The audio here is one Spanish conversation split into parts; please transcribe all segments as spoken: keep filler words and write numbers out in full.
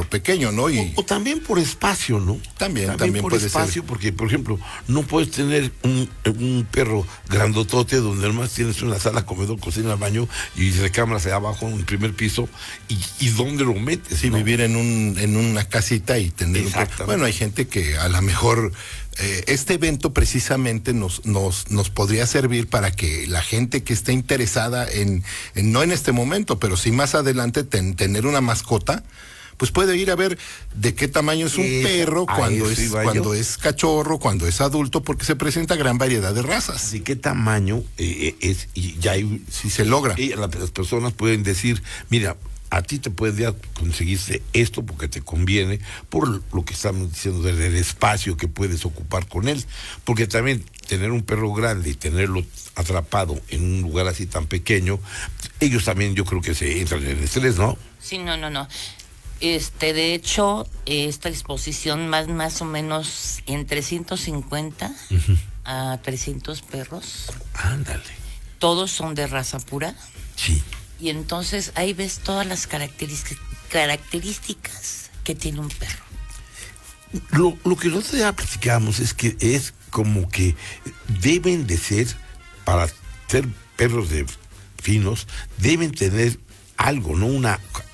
pequeño, ¿no? Y o, o también por espacio, ¿no? También, también, también por puede espacio, ser. Porque, por ejemplo, no puedes tener un, un perro grandotote donde además tienes una sala, comedor, cocina, baño y recámaras allá abajo en el primer piso, y, y ¿dónde lo metes? Sí, ¿no? vivir en un en una casita y tener un perro. Bueno, hay gente que a lo mejor eh, este evento precisamente nos, nos, nos podría servir para que la gente que esté interesada en, en no en este momento, pero sí más adelante ten, tener una mascota, pues puede ir a ver de qué tamaño es un Esa, perro, cuando es cuando yo. es cachorro, cuando es adulto, porque se presenta gran variedad de razas. ¿De qué tamaño eh, es? Y ya hay, si se logra. Y las personas pueden decir, mira, a ti te puedes ya conseguirse esto porque te conviene, por lo que estamos diciendo del, del espacio que puedes ocupar con él, porque también tener un perro grande y tenerlo atrapado en un lugar así tan pequeño, ellos también yo creo que se entran en estrés, ¿no? Sí, no, no, no. Este, de hecho, esta exposición más, más o menos entre ciento cincuenta uh-huh. a trescientos perros. Ándale. Todos son de raza pura. Sí. Y entonces ahí ves todas las características, características que tiene un perro. Lo, lo que nosotros ya platicamos es que es como que deben de ser, para ser perros de finos, deben tener algo, ¿no? Una,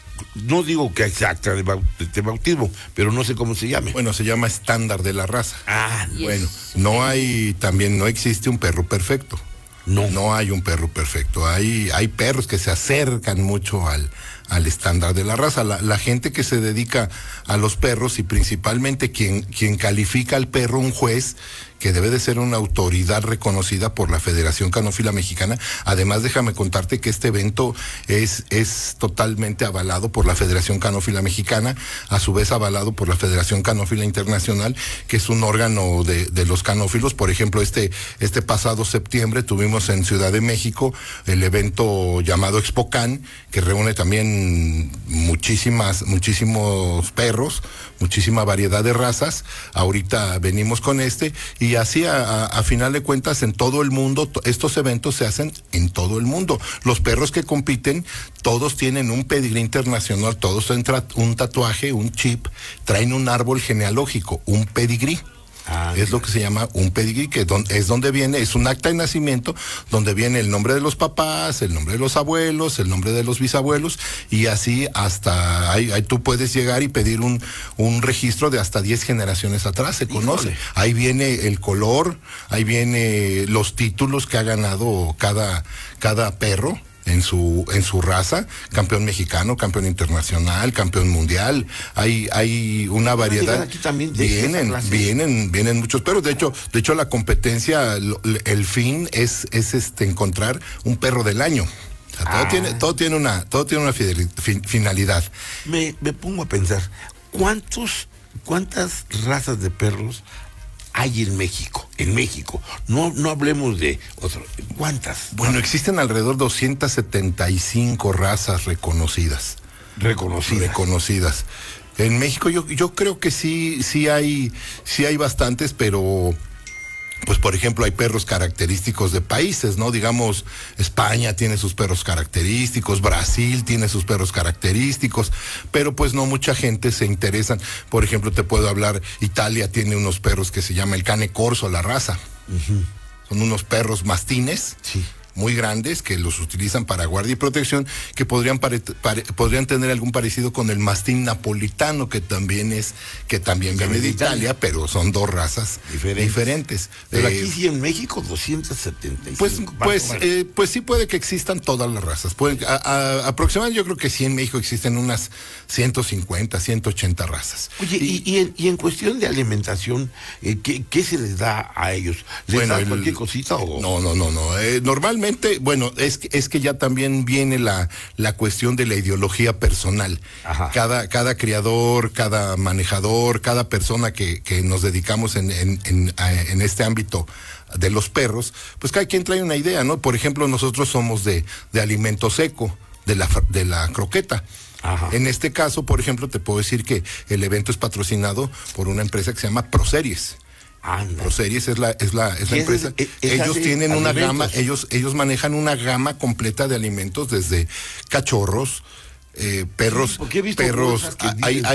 no digo que exacta de, de bautismo, pero no sé cómo se llame. Bueno, se llama estándar de la raza. Ah, yes. Bueno, no hay, también no existe un perro perfecto. No. No hay un perro perfecto. Hay, hay perros que se acercan mucho al, al estándar de la raza. La, la gente que se dedica a los perros y principalmente quien, quien califica al perro, un juez, que debe de ser una autoridad reconocida por la Federación Canófila Mexicana. Además, déjame contarte que este evento es, es totalmente avalado por la Federación Canófila Mexicana, a su vez avalado por la Federación Canófila Internacional, que es un órgano de, de los canófilos. Por ejemplo, este, este pasado septiembre tuvimos en Ciudad de México el evento llamado ExpoCan, que reúne también muchísimas, muchísimos perros, muchísima variedad de razas. Ahorita venimos con este, y así a, a, a final de cuentas en todo el mundo, to, estos eventos se hacen en todo el mundo. Los perros que compiten, todos tienen un pedigrí internacional, todos traen un tatuaje, un chip, traen un árbol genealógico, un pedigrí. Ah, es lo que se llama un pedigrí, que don, es donde viene, es un acta de nacimiento, donde viene el nombre de los papás, el nombre de los abuelos, el nombre de los bisabuelos, y así hasta ahí, ahí tú puedes llegar y pedir un, un registro de hasta diez generaciones atrás, se conoce. Híjole. Ahí viene el color, ahí viene los títulos que ha ganado cada, cada perro en su en su raza, campeón mexicano, campeón internacional, campeón mundial. Hay hay una variedad. Aquí también vienen vienen vienen muchos perros. De hecho, de hecho la competencia, el fin es es este encontrar un perro del año. O sea, todo ah. tiene todo tiene una todo tiene una fidelidad, fin, finalidad. Me me pongo a pensar, ¿cuántos cuántas razas de perros hay en México? En México. No, no hablemos de otro. ¿Cuántas? Bueno, existen alrededor de doscientas setenta y cinco razas reconocidas. Reconocidas. Reconocidas. En México yo, yo creo que sí, sí hay, sí hay bastantes, pero pues por ejemplo hay perros característicos de países, ¿no? Digamos, España tiene sus perros característicos, Brasil tiene sus perros característicos, pero pues no mucha gente se interesa. Por ejemplo, te puedo hablar, Italia tiene unos perros que se llama el Cane Corso, la raza. Uh-huh. Son unos perros mastines. Sí. Muy grandes, que los utilizan para guardia y protección, que podrían pare, pare, podrían tener algún parecido con el mastín napolitano, que también es, que también viene de Italia, Italia, pero son dos razas diferentes. diferentes. Pero eh, aquí sí en México doscientas setenta y cinco. Pues, pues, eh, pues sí puede que existan todas las razas. Pueden, a, a, aproximadamente yo creo que sí en México existen unas ciento cincuenta, ciento ochenta razas. Oye, y, y, y, en, y en cuestión de alimentación, eh, ¿qué, ¿qué se les da a ellos? ¿Les bueno, da el, cualquier cosita o...? No, no, no, no. Eh, normalmente bueno, es que, es que ya también viene la, la cuestión de la ideología personal. Ajá. Cada, cada criador, cada manejador, cada persona que, que nos dedicamos en, en, en, en este ámbito de los perros, pues cada quien trae una idea, ¿no? Por ejemplo, nosotros somos de, de alimento seco, de la, de la croqueta. Ajá. En este caso, por ejemplo, te puedo decir que el evento es patrocinado por una empresa que se llama Proseries. Anda. Proseries es la es la es la empresa. Es, es, ellos tienen alimentos. una gama, ellos ellos manejan una gama completa de alimentos, desde cachorros, eh, perros, sí, perros, hay, hay